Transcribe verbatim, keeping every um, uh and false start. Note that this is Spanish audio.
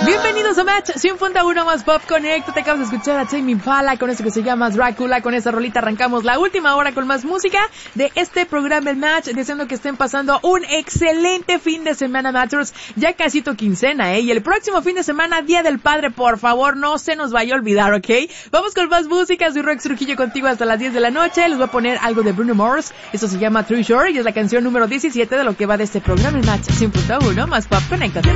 Bienvenidos a Match cien punto uno más Pop Connect. Te acabas de escuchar a Tame Impala con eso que se llama Drácula. Con esa rolita arrancamos la última hora con más música de este programa El Match, deseando que estén pasando un excelente fin de semana, Matchers. Ya casi tu quincena, ¿eh? Y el próximo fin de semana, Día del Padre, por favor, no se nos vaya a olvidar, ¿ok? Vamos con más música. Soy Rox Trujillo contigo hasta las diez de la noche. Les voy a poner algo de Bruno Mars. Esto se llama True Shore y es la canción número diecisiete de lo que va de este programa El Match cien punto uno más Pop Connect.